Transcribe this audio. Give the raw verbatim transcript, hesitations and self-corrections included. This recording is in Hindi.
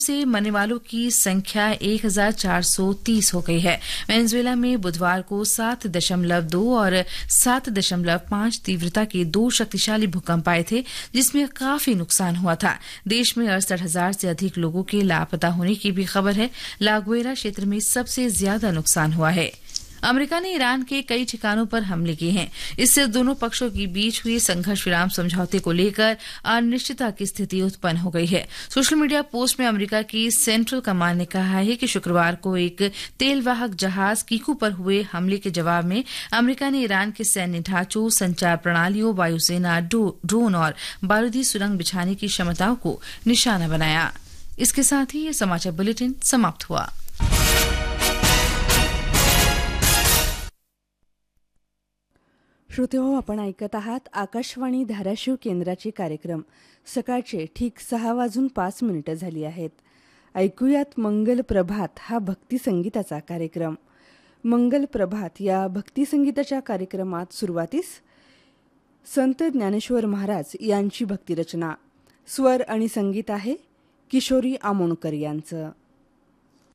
से मरने वालों की संख्या एक हजार चार सौ तीस हो गई है। वेनेजुएला में बुधवार को सात दशमलव दो और सात दशमलव पांच तीव्रता के दो शक्तिशाली भूकंप आए थे, जिसमें काफी नुकसान हुआ था। देश में अड़सठ हजार से अधिक लोगों के लापता होने की भी खबर है। लागुएरा क्षेत्र में सबसे ज्यादा नुकसान हुआ है। अमेरिका ने ईरान के कई ठिकानों पर हमले किए हैं। इससे दोनों पक्षों के बीच हुए संघर्ष विराम समझौते को लेकर अनिश्चितता की स्थिति उत्पन्न हो गई है। सोशल मीडिया पोस्ट में अमेरिका की सेंट्रल कमांड ने कहा है कि शुक्रवार को एक तेलवाहक जहाज कीकू पर हुए हमले के जवाब में अमेरिका ने ईरान के सैन्य ढांचों, संचार प्रणालियों, वायुसेना, ड्रोन और बारूदी सुरंग बिछाने की क्षमताओं को निशाना बनाया। इसके साथ ही ये समाचार बुलेटिन समाप्त हुआ। श्रोतेहो, आपण ऐकत आहात आकाशवाणी धाराशिव केंद्राचे कार्यक्रम। सकाळचे ठीक सहा वाजून पाच मिनिटं झाली आहेत। ऐकूयात मंगल प्रभात हा भक्तिसंगीताचा कार्यक्रम। मंगल प्रभात या भक्तिसंगीताच्या कार्यक्रमात सुरुवातीस संत ज्ञानेश्वर महाराज यांची भक्तिरचना, स्वर आणि संगीत आहे किशोरी आमोणकर यांचं।